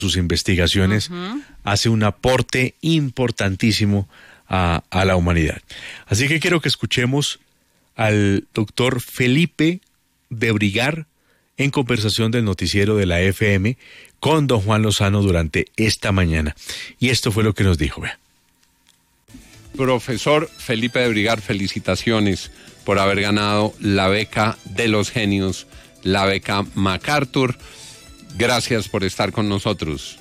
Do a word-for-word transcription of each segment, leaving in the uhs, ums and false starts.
sus investigaciones, uh-huh. hace un aporte importantísimo a, a la humanidad. Así que quiero que escuchemos al doctor Felipe de Brigar en conversación del noticiero de la F M con don Juan Lozano durante esta mañana. Y esto fue lo que nos dijo. Vea. Profesor Felipe de Brigar, felicitaciones por haber ganado la beca de los genios, la beca MacArthur. Gracias por estar con nosotros.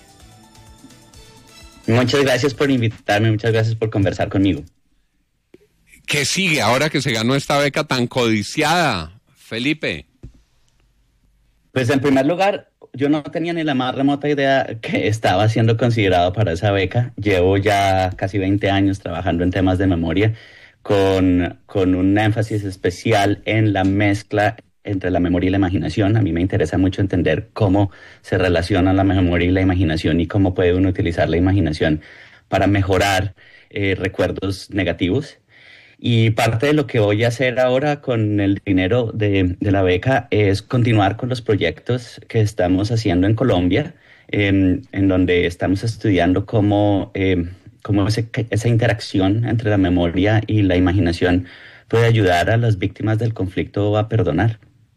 Muchas gracias por invitarme, muchas gracias por conversar conmigo. ¿Qué sigue ahora que se ganó esta beca tan codiciada, Felipe? Pues en primer lugar, yo no tenía ni la más remota idea que estaba siendo considerado para esa beca. Llevo ya casi veinte años trabajando en temas de memoria con, con un énfasis especial en la mezcla entre la memoria y la imaginación. A mí me interesa mucho entender cómo se relacionan la memoria y la imaginación y cómo puede uno utilizar la imaginación para mejorar eh, recuerdos negativos. Y parte de lo que voy a hacer ahora con el dinero de, de la beca es continuar con los proyectos que estamos haciendo en Colombia, en, en donde estamos estudiando cómo, eh, cómo ese, esa interacción entre la memoria y la imaginación puede ayudar a las víctimas del conflicto a perdonar.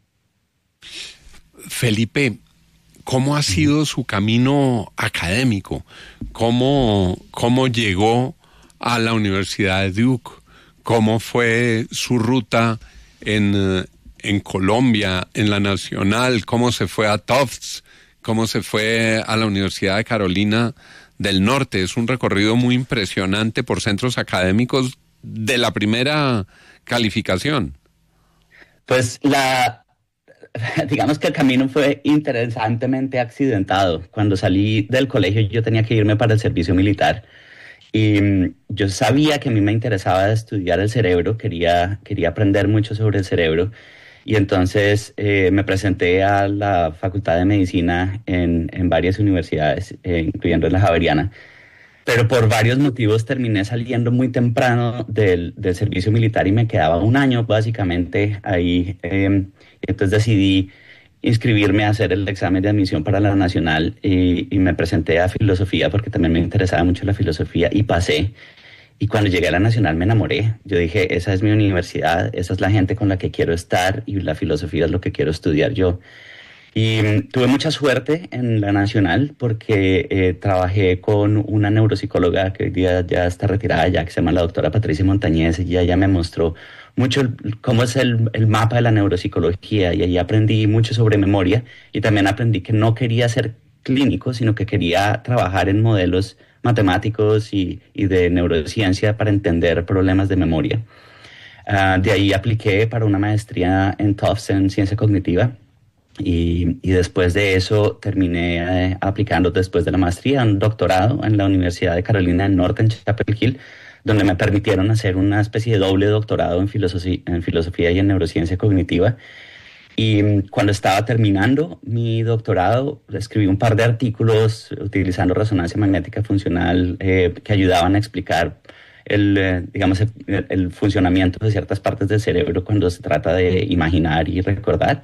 Felipe, ¿cómo ha sido su camino académico? ¿Cómo, cómo llegó a la Universidad de Duke? ¿Cómo fue su ruta en, en Colombia, en la Nacional? ¿Cómo se fue a Tufts? ¿Cómo se fue a la Universidad de Carolina del Norte? Es un recorrido muy impresionante por centros académicos de la primera calificación. Pues la, digamos que el camino fue interesantemente accidentado. Cuando salí del colegio yo tenía que irme para el servicio militar. Y yo sabía que a mí me interesaba estudiar el cerebro, quería, quería aprender mucho sobre el cerebro. Y entonces eh, me presenté a la Facultad de Medicina en, en varias universidades, eh, incluyendo la Javeriana. Pero por varios motivos terminé saliendo muy temprano del, del servicio militar y me quedaba un año básicamente ahí. Eh, entonces decidí inscribirme a hacer el examen de admisión para la Nacional y, y me presenté a filosofía porque también me interesaba mucho la filosofía y pasé. Y cuando llegué a la Nacional me enamoré. Yo dije, esa es mi universidad, esa es la gente con la que quiero estar y la filosofía es lo que quiero estudiar yo. Y um, tuve mucha suerte en la Nacional porque eh, trabajé con una neuropsicóloga que hoy día ya está retirada ya, que se llama la doctora Patricia Montañez, y ella me mostró mucho el, cómo es el, el mapa de la neuropsicología, y ahí aprendí mucho sobre memoria y también aprendí que no quería ser clínico, sino que quería trabajar en modelos matemáticos y, y de neurociencia para entender problemas de memoria. Uh, de ahí apliqué para una maestría en Tufts en ciencia cognitiva. Y, y después de eso terminé eh, aplicando después de la maestría un doctorado en la Universidad de Carolina del Norte en Chapel Hill, donde me permitieron hacer una especie de doble doctorado en filosofía, en filosofía y en neurociencia cognitiva. Y cuando estaba terminando mi doctorado, escribí un par de artículos utilizando resonancia magnética funcional eh, que ayudaban a explicar el, eh, digamos, el, el funcionamiento de ciertas partes del cerebro cuando se trata de imaginar y recordar.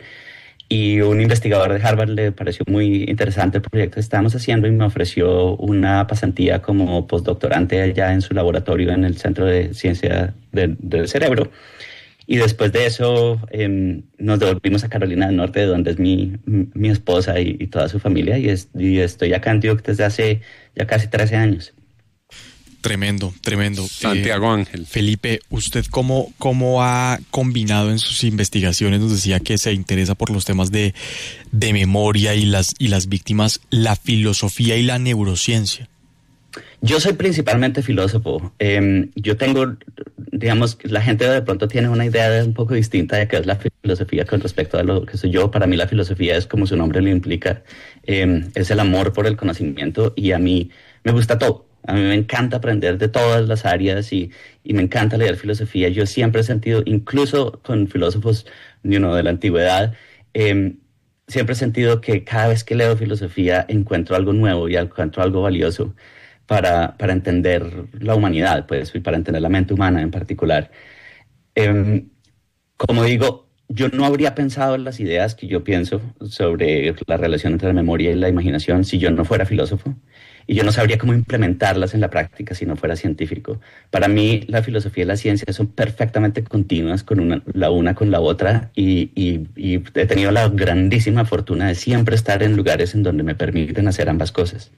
Y un investigador de Harvard le pareció muy interesante el proyecto que estábamos haciendo y me ofreció una pasantía como postdoctorante allá en su laboratorio en el Centro de Ciencia de, del Cerebro. Y después de eso eh, nos devolvimos a Carolina del Norte, donde es mi, mi esposa y, y toda su familia. Y, es, y estoy acá en Duke desde hace ya casi trece años. Tremendo, tremendo. Santiago eh, Ángel. Felipe, ¿usted cómo, cómo ha combinado en sus investigaciones? Nos decía que se interesa por los temas de, de memoria y las, y las víctimas, la filosofía y la neurociencia. Yo soy principalmente filósofo. Eh, yo tengo, digamos, la gente de pronto tiene una idea un poco distinta de qué es la filosofía con respecto a lo que soy yo. Para mí la filosofía es, como su nombre lo implica, eh, es el amor por el conocimiento, y a mí me gusta todo. A mí me encanta aprender de todas las áreas y, y me encanta leer filosofía. Yo siempre he sentido, incluso con filósofos you know, de la antigüedad, eh, siempre he sentido que cada vez que leo filosofía encuentro algo nuevo y encuentro algo valioso para, para entender la humanidad, pues, y para entender la mente humana en particular. Eh, como digo, yo no habría pensado en las ideas que yo pienso sobre la relación entre la memoria y la imaginación si yo no fuera filósofo. Y yo no sabría cómo implementarlas en la práctica si no fuera científico. Para mí, la filosofía y la ciencia son perfectamente continuas con una, la una con la otra y, y, y he tenido la grandísima fortuna de siempre estar en lugares en donde me permiten hacer ambas cosas.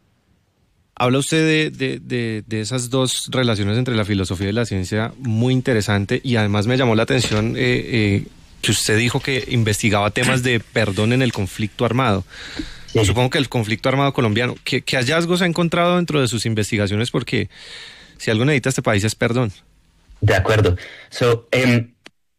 Habla usted de, de, de, de esas dos relaciones entre la filosofía y la ciencia, muy interesante, y además me llamó la atención eh, eh, que usted dijo que investigaba temas de perdón en el conflicto armado. Sí. Supongo que el conflicto armado colombiano. ¿Qué, qué hallazgos ha encontrado dentro de sus investigaciones? Porque si algo necesita este país es perdón. De acuerdo. So, um,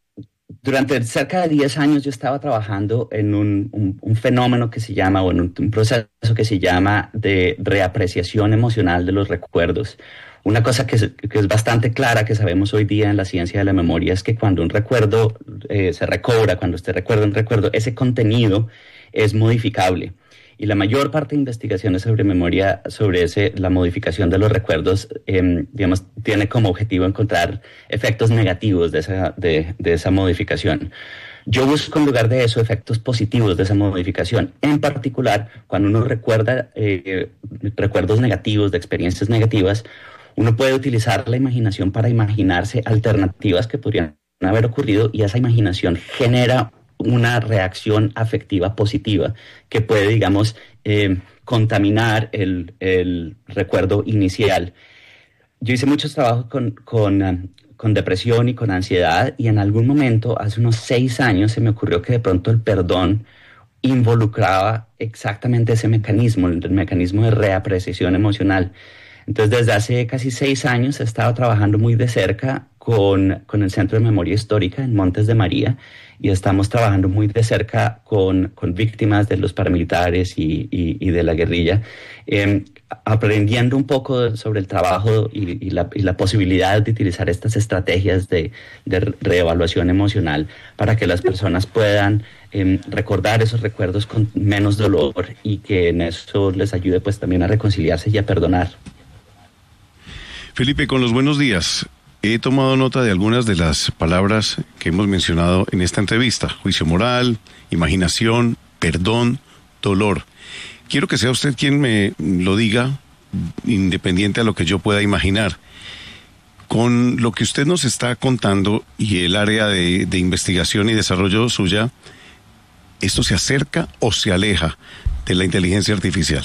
durante cerca de diez años yo estaba trabajando en un, un, un fenómeno que se llama, o en un, un proceso que se llama de reapreciación emocional de los recuerdos. Una cosa que es, que es bastante clara, que sabemos hoy día en la ciencia de la memoria, es que cuando un recuerdo eh, se recobra, cuando usted recuerda un recuerdo, ese contenido es modificable. Y la mayor parte de investigaciones sobre memoria, sobre ese, la modificación de los recuerdos, eh, digamos, tiene como objetivo encontrar efectos negativos de esa, de, de esa modificación. Yo busco en lugar de eso efectos positivos de esa modificación. En particular, cuando uno recuerda eh, recuerdos negativos, de experiencias negativas, uno puede utilizar la imaginación para imaginarse alternativas que podrían haber ocurrido y esa imaginación genera una reacción afectiva positiva que puede, digamos, eh, contaminar el, el recuerdo inicial. Yo hice muchos trabajos con, con, um, con depresión y con ansiedad y en algún momento, hace unos seis años, se me ocurrió que de pronto el perdón involucraba exactamente ese mecanismo, el, el mecanismo de reapreciación emocional. Entonces, desde hace casi seis años he estado trabajando muy de cerca con, con el Centro de Memoria Histórica en Montes de María y estamos trabajando muy de cerca con, con víctimas de los paramilitares y, y, y de la guerrilla, eh, aprendiendo un poco sobre el trabajo y, y, la, y la posibilidad de utilizar estas estrategias de, de reevaluación emocional para que las personas puedan eh, recordar esos recuerdos con menos dolor y que en eso les ayude pues también a reconciliarse y a perdonar. Felipe, con los buenos días. He tomado nota de algunas de las palabras que hemos mencionado en esta entrevista. Juicio moral, imaginación, perdón, dolor. Quiero que sea usted quien me lo diga, independiente a lo que yo pueda imaginar. Con lo que usted nos está contando y el área de, de investigación y desarrollo suya, ¿esto se acerca o se aleja de la inteligencia artificial?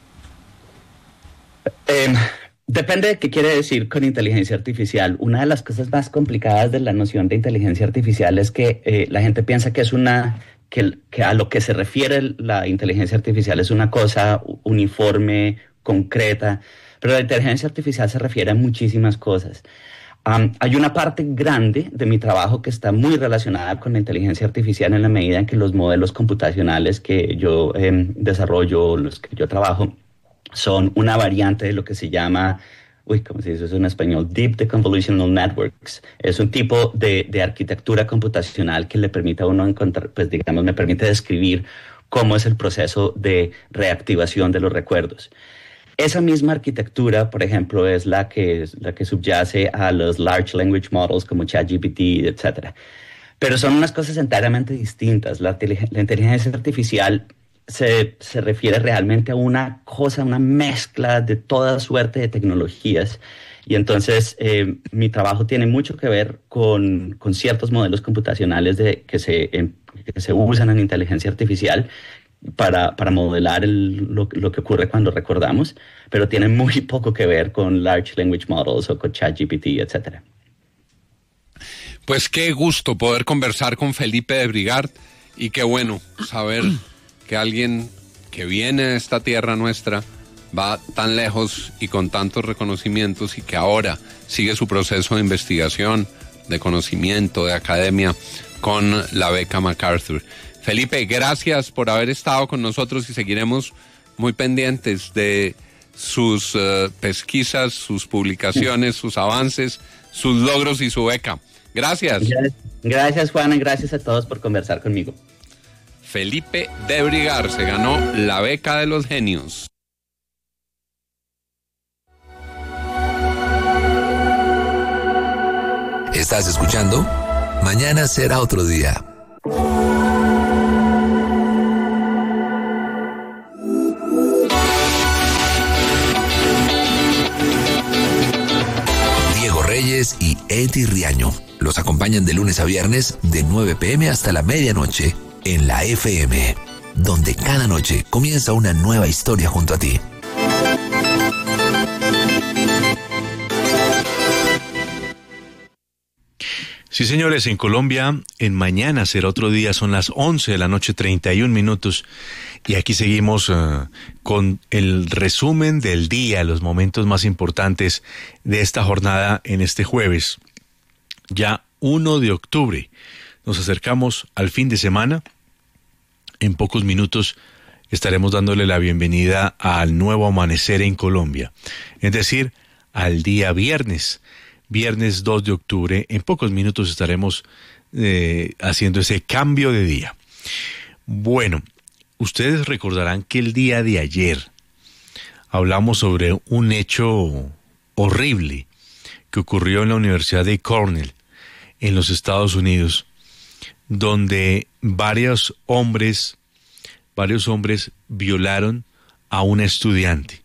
Eh... Depende de qué quiere decir con inteligencia artificial. Una de las cosas más complicadas de la noción de inteligencia artificial es que eh, la gente piensa que es una que, que a lo que se refiere la inteligencia artificial es una cosa uniforme, concreta, pero la inteligencia artificial se refiere a muchísimas cosas. Um, hay una parte grande de mi trabajo que está muy relacionada con la inteligencia artificial en la medida en que los modelos computacionales que yo eh, desarrollo, los que yo trabajo, son una variante de lo que se llama, uy, ¿cómo se dice eso en español? Deep Deconvolutional Networks. Es un tipo de, de arquitectura computacional que le permite a uno encontrar, pues digamos, me permite describir cómo es el proceso de reactivación de los recuerdos. Esa misma arquitectura, por ejemplo, es la que, la que subyace a los Large Language Models como ChatGPT, etcétera. Pero son unas cosas enteramente distintas. La, la inteligencia artificial Se, se refiere realmente a una cosa, una mezcla de toda suerte de tecnologías. Y entonces eh, mi trabajo tiene mucho que ver con, con ciertos modelos computacionales de, que, se, eh, que se usan en inteligencia artificial para, para modelar el, lo, lo que ocurre cuando recordamos, pero tiene muy poco que ver con Large Language Models o con ChatGPT, etcétera. Pues qué gusto poder conversar con Felipe de Brigart y qué bueno saber que alguien que viene de esta tierra nuestra va tan lejos y con tantos reconocimientos y que ahora sigue su proceso de investigación, de conocimiento, de academia con la beca MacArthur. Felipe, gracias por haber estado con nosotros y seguiremos muy pendientes de sus uh, pesquisas, sus publicaciones, sus avances, sus logros y su beca. Gracias. Gracias, Juan, y gracias a todos por conversar conmigo. Felipe de Brigart se ganó la beca de los genios. ¿Estás escuchando? Mañana será otro día. Eti Riaño. Los acompañan de lunes a viernes de nueve p m hasta la medianoche en la F M, donde cada noche comienza una nueva historia junto a ti. Sí, señores, en Colombia, en mañana será otro día, son las once de la noche, treinta y un minutos, y aquí seguimos uh, con el resumen del día, los momentos más importantes de esta jornada en este jueves, ya primero de octubre. Nos acercamos al fin de semana. En pocos minutos estaremos dándole la bienvenida al nuevo amanecer en Colombia, es decir, al día viernes. Viernes dos de octubre, en pocos minutos estaremos eh, haciendo ese cambio de día. Bueno, ustedes recordarán que el día de ayer hablamos sobre un hecho horrible que ocurrió en la Universidad de Cornell, en los Estados Unidos, donde varios hombres, varios hombres violaron a una estudiante.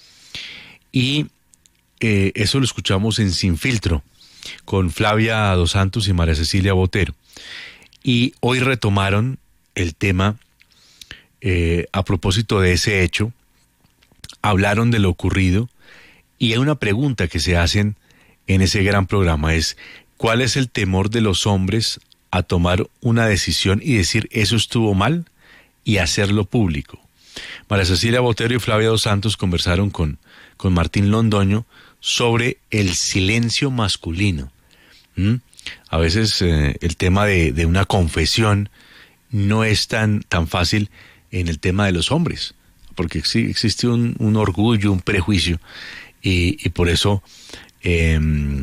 Y Eh, eso lo escuchamos en Sin Filtro, con Flavia Dos Santos y María Cecilia Botero. Y hoy retomaron el tema eh, a propósito de ese hecho, hablaron de lo ocurrido, y hay una pregunta que se hacen en ese gran programa, es ¿cuál es el temor de los hombres a tomar una decisión y decir eso estuvo mal y hacerlo público? María Cecilia Botero y Flavia Dos Santos conversaron con, con Martín Londoño sobre el silencio masculino. ¿Mm? A veces eh, el tema de, de una confesión no es tan, tan fácil en el tema de los hombres, porque sí, existe un, un orgullo, un prejuicio, y, y por eso eh,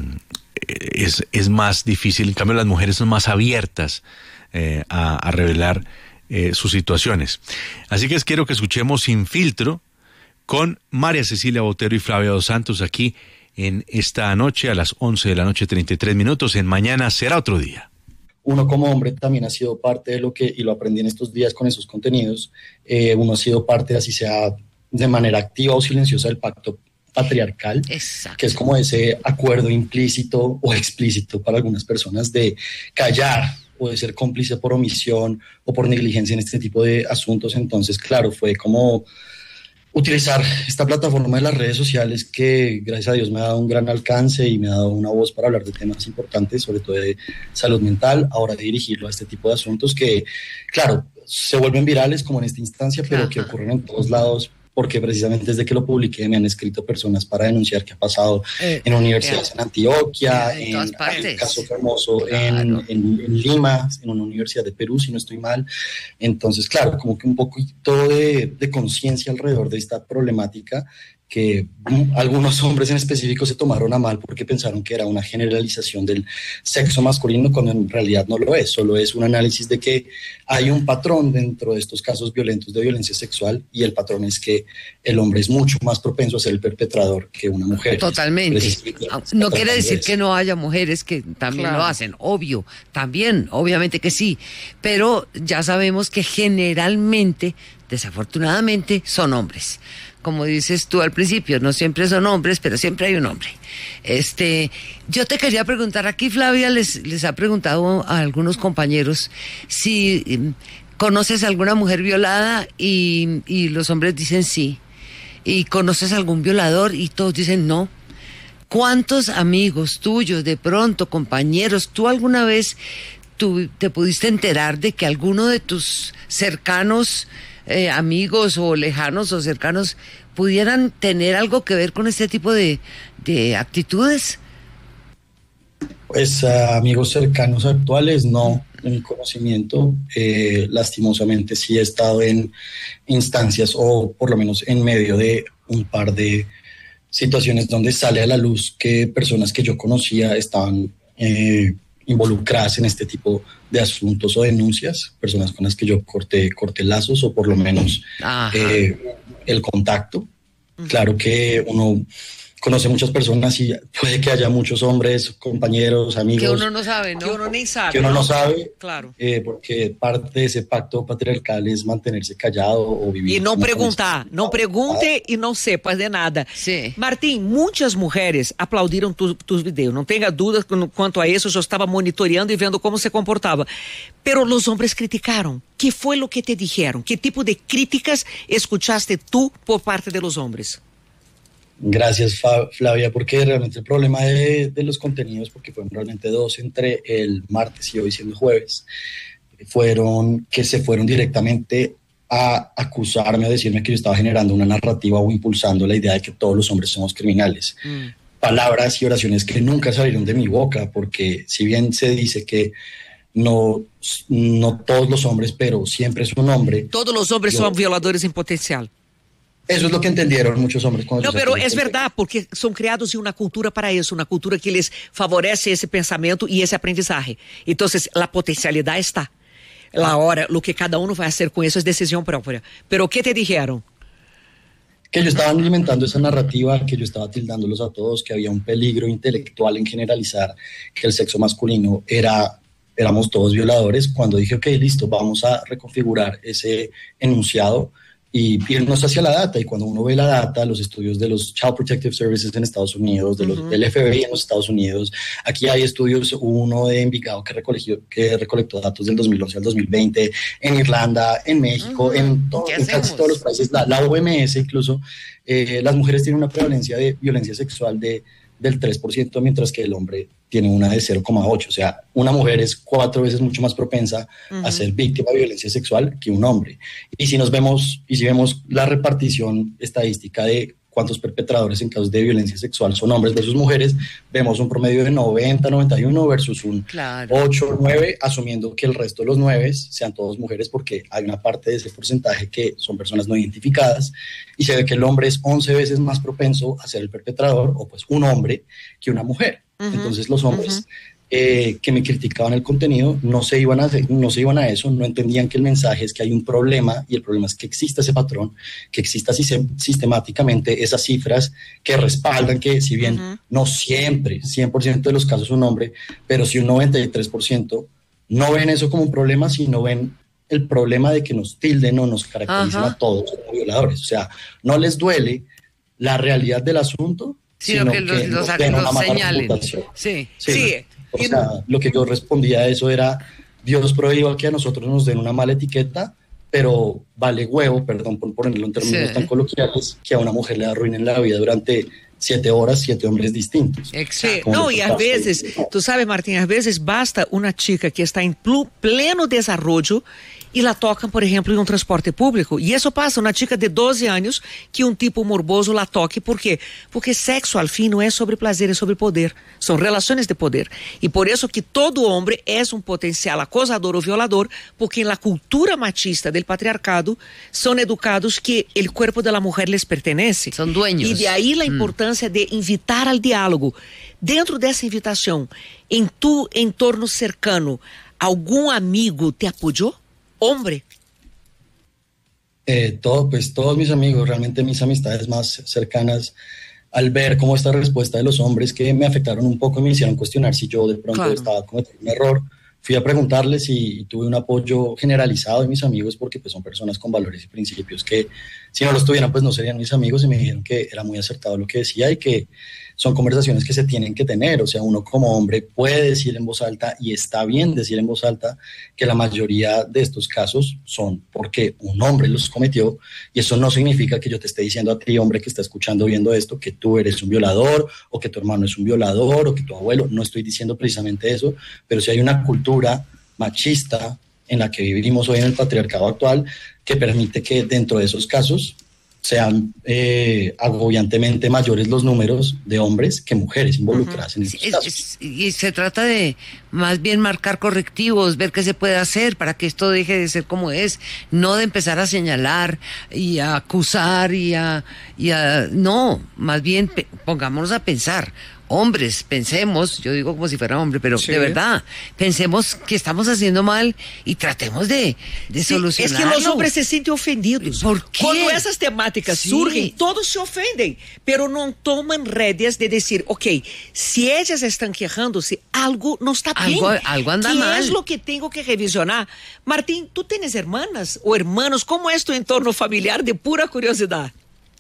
es, es más difícil. En cambio, las mujeres son más abiertas eh, a, a revelar eh, sus situaciones. Así que quiero que escuchemos Sin Filtro con María Cecilia Botero y Flavia Dos Santos aquí en esta noche a las once de la noche, treinta y tres minutos. En Mañana Será Otro Día. Uno como hombre también ha sido parte de lo que, y lo aprendí en estos días con esos contenidos, eh, uno ha sido parte, así sea de manera activa o silenciosa, del pacto patriarcal. Exacto. Que es como ese acuerdo implícito o explícito para algunas personas de callar o de ser cómplice por omisión o por negligencia en este tipo de asuntos. Entonces, claro, fue como utilizar esta plataforma de las redes sociales que, gracias a Dios, me ha dado un gran alcance y me ha dado una voz para hablar de temas importantes, sobre todo de salud mental, ahora de dirigirlo a este tipo de asuntos que, claro, se vuelven virales como en esta instancia, pero Ajá. que ocurren en todos lados, porque precisamente desde que lo publiqué me han escrito personas para denunciar qué ha pasado eh, en universidades eh, en Antioquia, eh, en, en el caso famoso claro. en, en, en Lima, en una universidad de Perú, si no estoy mal. Entonces, claro, como que un poquito de, de conciencia alrededor de esta problemática que algunos hombres en específico se tomaron a mal porque pensaron que era una generalización del sexo masculino, cuando en realidad no lo es, solo es un análisis de que hay un patrón dentro de estos casos violentos de violencia sexual, y el patrón es que el hombre es mucho más propenso a ser el perpetrador que una mujer. Totalmente. No quiere decir que no haya mujeres que también claro. lo hacen, obvio, también, obviamente que sí, pero ya sabemos que generalmente, desafortunadamente, son hombres. Como dices tú al principio, no siempre son hombres, pero siempre hay un hombre. Este, yo te quería preguntar, aquí Flavia les, les ha preguntado a algunos compañeros si eh, conoces alguna mujer violada, y, y los hombres dicen sí. ¿Y conoces algún violador? Y todos dicen no. ¿Cuántos amigos tuyos, de pronto, compañeros, tú alguna vez tú, te pudiste enterar de que alguno de tus cercanos Eh, amigos o lejanos o cercanos pudieran tener algo que ver con este tipo de, de actitudes? Pues uh, amigos cercanos actuales no, en mi conocimiento, eh, lastimosamente sí he estado en instancias, o por lo menos en medio de un par de situaciones donde sale a la luz que personas que yo conocía estaban eh, involucradas en este tipo de asuntos o denuncias, personas con las que yo corté, corté lazos o por lo menos eh, el contacto. Uh-huh. Claro que uno conoce muchas personas y puede que haya muchos hombres, compañeros, amigos. Que uno no sabe, ¿no? Que uno ni sabe. Que uno no sabe, claro. Eh, porque parte de ese pacto patriarcal es mantenerse callado o vivir. E não perguntar, não pergunte e não sepa de nada. Sim. Martim, muitas mulheres aplaudiram tus tu vídeos, não tenha dúvida quanto a isso, eu estava monitoreando e vendo como se comportava. Pero los hombres criticaron. ¿Qué fue lo que te dijeron? ¿Qué tipo de críticas escuchaste tú por parte de los hombres? Gracias, Flavia, porque realmente el problema de, de los contenidos, porque fueron realmente dos entre el martes y hoy siendo jueves, fueron que se fueron directamente a acusarme, a decirme que yo estaba generando una narrativa o impulsando la idea de que todos los hombres somos criminales. Mm. Palabras y oraciones que nunca salieron de mi boca, porque si bien se dice que no, no todos los hombres, pero siempre es un hombre. Todos los hombres yo, son violadores en potencial. Eso es lo que entendieron muchos hombres. No, pero es verdad, porque son criados en una cultura para eso, una cultura que les favorece ese pensamiento y ese aprendizaje. Entonces, la potencialidad está. La hora, lo que cada uno va a hacer con eso es decisión propia. Pero, ¿qué te dijeron? Que yo estaba alimentando esa narrativa, que yo estaba tildándolos a todos, que había un peligro intelectual en generalizar que el sexo masculino era, éramos todos violadores. Cuando dije, ok, listo, vamos a reconfigurar ese enunciado y irnos hacia la data, y cuando uno ve la data, los estudios de los Child Protective Services en Estados Unidos, de los, uh-huh. del F B I en los Estados Unidos, aquí hay estudios, uno de Envigado que recolectó, que recolectó datos del dos mil once al dos mil veinte, en Irlanda, en México, uh-huh. en, todo, en casi todos los países, la, la O M S incluso, eh, las mujeres tienen una prevalencia de violencia sexual de, del tres por ciento, mientras que el hombre tiene una de cero coma ocho, o sea, una mujer es cuatro veces mucho más propensa uh-huh. a ser víctima de violencia sexual que un hombre. Y si nos vemos, y si vemos la repartición estadística de cuántos perpetradores en casos de violencia sexual son hombres versus mujeres, vemos un promedio de noventa, noventa y uno versus un claro. ocho, nueve, asumiendo que el resto de los nueve sean todos mujeres, porque hay una parte de ese porcentaje que son personas no identificadas, y se ve que el hombre es once veces más propenso a ser el perpetrador, o pues un hombre, que una mujer. Uh-huh. Entonces los hombres uh-huh. eh, que me criticaban el contenido no se, iban a, no se iban a eso, no entendían que el mensaje es que hay un problema, y el problema es que exista ese patrón, que exista sistemáticamente esas cifras que respaldan que, si bien uh-huh. no siempre, cien por ciento de los casos un hombre, pero si un noventa y tres por ciento no ven eso como un problema, sino ven el problema de que nos tilden o nos caracterizan uh-huh. a todos como violadores. O sea, no les duele la realidad del asunto, sino, sino que los, que los, los, los señalen. Sí, sí. sí. O sea, lo que yo respondía a eso era, Dios prohíba que a nosotros nos den una mala etiqueta, pero vale huevo, perdón por ponerlo en términos sí. tan coloquiales, que a una mujer le arruinen la vida durante siete horas, siete hombres distintos. Exacto. No, y a veces, tú sabes, Martín, a veces basta una chica que está en pleno desarrollo y la tocan, por ejemplo, en un transporte público. Y eso pasa, una chica de doce años que un tipo morboso la toque. ¿Por qué? Porque sexo, al fin, no es sobre placer, es sobre poder. Son relaciones de poder. Y por eso que todo hombre es un potencial acosador o violador, porque en la cultura machista del patriarcado son educados que el cuerpo de la mujer les pertenece. Son dueños. Y de ahí la importancia mm. de invitar al diálogo. Dentro de esa invitación, en tu entorno cercano, ¿algún amigo te apoyó? Hombre. Eh, todo, pues todos mis amigos, realmente mis amistades más cercanas, al ver cómo esta respuesta de los hombres que me afectaron un poco y me hicieron cuestionar si yo de pronto claro. estaba cometiendo un error, fui a preguntarles y, y tuve un apoyo generalizado de mis amigos, porque pues son personas con valores y principios que si no los tuvieran pues no serían mis amigos, y me dijeron que era muy acertado lo que decía y que son conversaciones que se tienen que tener. O sea, uno como hombre puede decir en voz alta, y está bien decir en voz alta, que la mayoría de estos casos son porque un hombre los cometió, y eso no significa que yo te esté diciendo a ti, hombre, que está escuchando, viendo esto, que tú eres un violador, o que tu hermano es un violador, o que tu abuelo. No estoy diciendo precisamente eso, pero si hay una cultura machista en la que vivimos hoy en el patriarcado actual que permite que dentro de esos casos sean eh, agobiantemente mayores los números de hombres que mujeres involucradas uh-huh. en estos es, casos. Es, y se trata de más bien marcar correctivos, ver qué se puede hacer para que esto deje de ser como es, no de empezar a señalar y a acusar y a... Y a no, más bien pe- pongámonos a pensar. hombres, pensemos, yo digo como si fuera hombre, pero sí. de verdad, pensemos que estamos haciendo mal y tratemos de, de sí, solucionarlo. Es que los hombres se sienten ofendidos. ¿Por qué? Cuando esas temáticas sí. surgen, todos se ofenden, pero no toman rédeas de decir, ok, si ellas están quejándose, algo no está bien. Algo, algo anda ¿Qué mal? es lo que tengo que revisionar? Martín, ¿tú tienes hermanas o hermanos? ¿Cómo es tu entorno familiar? De pura curiosidad.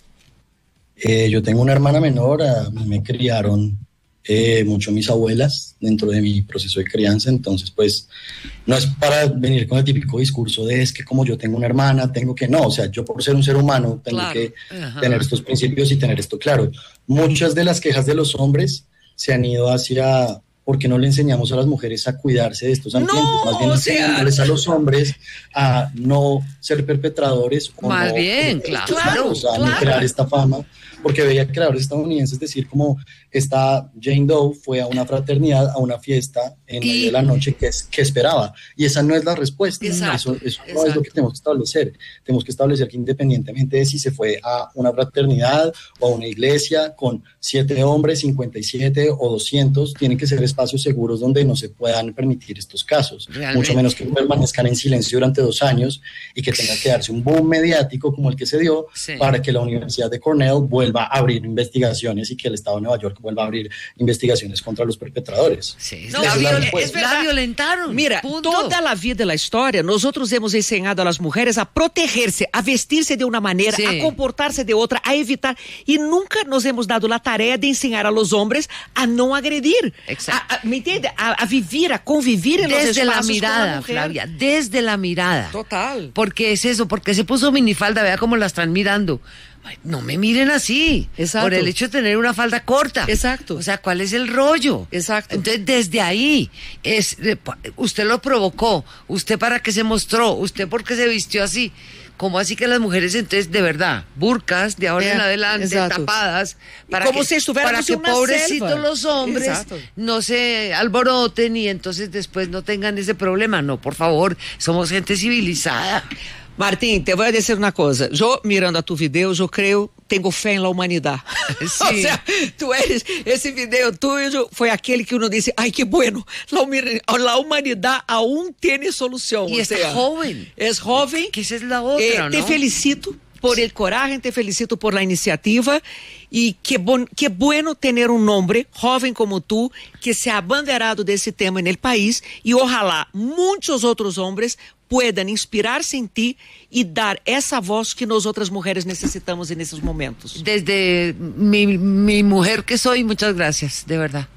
Eh, yo tengo una hermana menor, a mí me criaron eh, mucho mis abuelas dentro de mi proceso de crianza, entonces pues no es para venir con el típico discurso de es que como yo tengo una hermana, tengo que no, o sea, yo por ser un ser humano tengo claro. que Ajá. tener estos principios y tener esto claro. Muchas de las quejas de los hombres se han ido hacia ¿por qué no le enseñamos a las mujeres a cuidarse de estos ambientes? No, Más bien o sea, enseñándoles a los hombres a no ser perpetradores o Más no, bien, o, claro, o sea, claro. no crear esta fama, porque veía creadores estadounidenses decir como esta Jane Doe fue a una fraternidad, a una fiesta en Y- medio de la noche que, es, que esperaba, y esa no es la respuesta. Exacto, eso eso no exacto. es lo que tenemos que establecer. Tenemos que establecer que independientemente de si se fue a una fraternidad o a una iglesia con siete hombres, cincuenta y siete o doscientos, tienen que ser espacios seguros donde no se puedan permitir estos casos, Realmente. mucho menos que permanezcan en silencio durante dos años y que tenga que darse un boom mediático como el que se dio Sí. para que la Universidad de Cornell vuelva a abrir investigaciones y que el Estado de Nueva York vuelva a abrir investigaciones contra los perpetradores. Sí, No, la, es la viol- respuesta. la violentaron. Mira, punto. toda la vida de la historia, nosotros hemos enseñado a las mujeres a protegerse, a vestirse de una manera, Sí. a comportarse de otra, a evitar, y nunca nos hemos dado la tarea de enseñar a los hombres a no agredir, Exacto. a, a- ¿me entiende? A, a vivir, a convivir en los Desde la espacios con mirada, mujer. Flavia, desde la mirada. Total. Porque es eso, porque se puso minifalda, vea cómo la están mirando. Ay, no me miren así. Exacto. Por el hecho de tener una falda corta. Exacto. O sea, ¿cuál es el rollo? Exacto. Entonces, desde ahí, es eh, pa- usted lo provocó, usted para qué se mostró, usted por qué se vistió así. ¿Cómo así que las mujeres, entonces, de verdad, burcas de ahora Eh, en adelante, exacto. tapadas, para Como que, si estuviéramos para que en una pobrecitos selva. los hombres Exacto. no se alboroten y entonces después no tengan ese problema? No, por favor, somos gente civilizada. Martín, te voy a decir una cosa. Yo, mirando a tu video, yo creo, tengo fe en la humanidad. Sí. O sea, tú eres, ese video tuyo fue aquel que uno dice, ay, qué bueno, la, humi- la humanidad aún tiene solución. Y o es sea, joven. Es joven. Que esa es la otra, Eh, ¿no? Te felicito por el coraje, te felicito por la iniciativa y qué, bon, qué bueno tener un hombre joven como tú que se ha abanderado de ese tema en el país y ojalá muchos otros hombres puedan inspirarse en ti y dar esa voz que nosotras mujeres necesitamos en esos momentos. Desde mi, mi mujer que soy, muchas gracias, de verdad.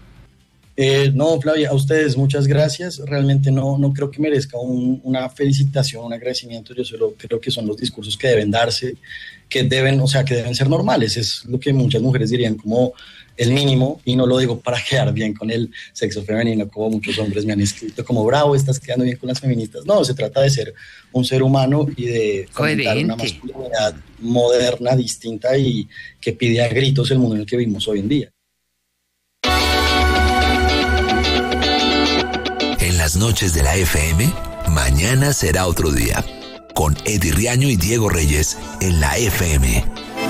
Eh, no, Flavia, a ustedes muchas gracias. Realmente no, no creo que merezca un, una felicitación, un agradecimiento. Yo solo creo que son los discursos que deben darse, que deben, o sea, que deben ser normales. Es lo que muchas mujeres dirían como el mínimo, y no lo digo para quedar bien con el sexo femenino, como muchos hombres me han escrito, como bravo, estás quedando bien con las feministas. No, se trata de ser un ser humano y de fomentar una masculinidad moderna, distinta y que pide a gritos el mundo en el que vivimos hoy en día. En las noches de la F M, mañana será otro día. Con Eddie Riaño y Diego Reyes en la F M.